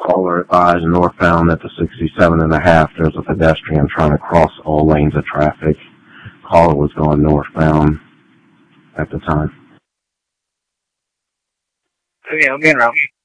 caller advised northbound at the 67.5. There's a pedestrian trying to cross all lanes of traffic. Caller was going northbound at the time. Okay, I'll be en route.